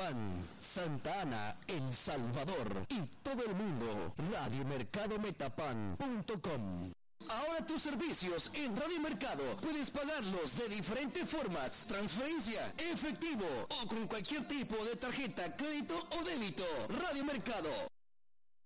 Metapán, Santa Ana, El Salvador y todo el mundo. Radiomercadometapan.com. Ahora tus servicios en Radio Mercado puedes pagarlos de diferentes formas: transferencia, efectivo o con cualquier tipo de tarjeta, crédito o débito. Radio Mercado,